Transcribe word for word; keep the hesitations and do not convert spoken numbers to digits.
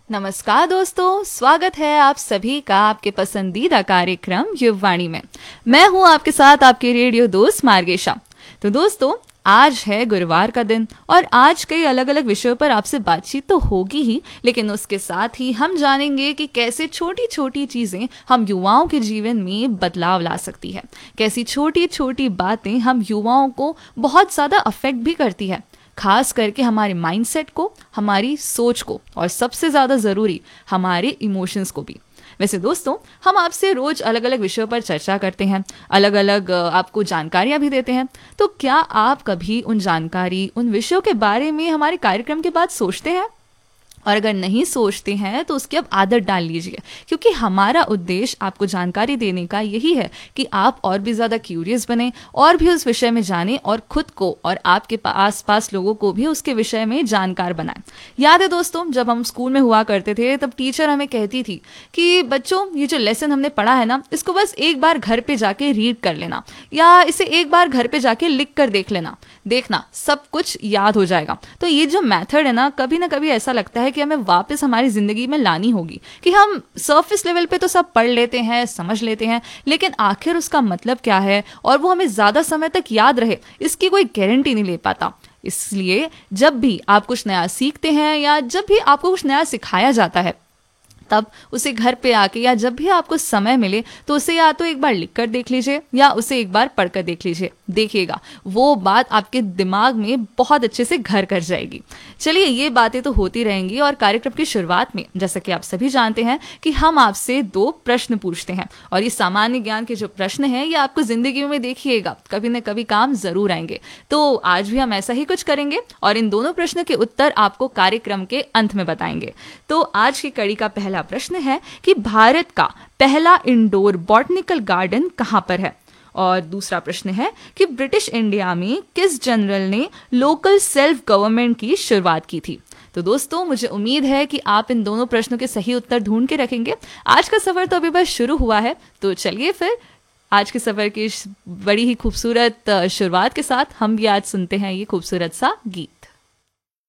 नमस्कार दोस्तों, स्वागत है आप सभी का आपके पसंदीदा कार्यक्रम युववाणी में। मैं हूं आपके साथ आपके रेडियो दोस्त मार्गेशा। तो दोस्तों, आज है गुरुवार का दिन और आज कई अलग अलग विषयों पर आपसे बातचीत तो होगी ही, लेकिन उसके साथ ही हम जानेंगे कि कैसे छोटी छोटी चीज़ें हम युवाओं के जीवन में बदलाव ला सकती है। कैसी छोटी छोटी बातें हम युवाओं को बहुत ज़्यादा अफेक्ट भी करती है, खास करके हमारे माइंडसेट को, हमारी सोच को और सबसे ज़्यादा ज़रूरी हमारे इमोशंस को भी। वैसे दोस्तों, हम आपसे रोज अलग अलग विषयों पर चर्चा करते हैं, अलग अलग आपको जानकारियां भी देते हैं। तो क्या आप कभी उन जानकारी, उन विषयों के बारे में हमारे कार्यक्रम के बाद सोचते हैं? और अगर नहीं सोचते हैं तो उसकी अब आदत डाल लीजिए, क्योंकि हमारा उद्देश्य आपको जानकारी देने का यही है कि आप और भी ज़्यादा क्यूरियस बने और भी उस विषय में जानें और खुद को और आपके आस पास लोगों को भी उसके विषय में जानकार बनाएं। याद है दोस्तों, जब हम स्कूल में हुआ करते थे तब टीचर हमें कहती थी कि बच्चों, ये जो लेसन हमने पढ़ा है ना, इसको बस एक बार घर पे जाके रीड कर लेना या इसे एक बार घर पे जाके लिख कर देख लेना, देखना सब कुछ याद हो जाएगा। तो ये जो मेथड है ना, कभी ना कभी ऐसा लगता है कि हमें वापस हमारी जिंदगी में लानी होगी कि हम सरफेस लेवल पे तो सब पढ़ लेते हैं, समझ लेते हैं, लेकिन आखिर उसका मतलब क्या है और वो हमें ज्यादा समय तक याद रहे, इसकी कोई गारंटी नहीं ले पाता। इसलिए जब भी आप कुछ नया सीखते हैं या जब भी आपको कुछ नया सिखाया जाता है, तब उसे घर पे आके या जब भी आपको समय मिले तो उसे या तो एक बार लिख कर देख लीजिए या उसे एक बार पढ़ कर देख लीजिए। देखिएगा वो बात आपके दिमाग में बहुत अच्छे से घर कर जाएगी। चलिए, ये बातें तो होती रहेंगी और कार्यक्रम की शुरुआत में जैसा कि आप सभी जानते हैं कि हम आपसे दो प्रश्न पूछते हैं और ये सामान्य ज्ञान के जो प्रश्न हैं ये आपको जिंदगी में देखिएगा कभी न कभी काम जरूर आएंगे। तो आज भी हम ऐसा ही कुछ करेंगे और इन दोनों प्रश्नों के उत्तर आपको कार्यक्रम के अंत में बताएंगे। तो आज की कड़ी का पहला प्रश्न है कि भारत का पहला इंडोर बॉटनिकल गार्डन कहां पर है, और दूसरा प्रश्न है कि ब्रिटिश इंडिया में किस जनरल ने लोकल सेल्फ गवर्नमेंट की शुरुआत की थी। तो दोस्तों, मुझे उम्मीद है कि आप इन दोनों प्रश्नों के सही उत्तर ढूंढ के रखेंगे। आज का सफर तो अभी बस शुरू हुआ है, तो चलिए फिर आज के सफर की बड़ी ही खूबसूरत शुरुआत के साथ हम भी आज सुनते हैं ये खूबसूरत सा गीत।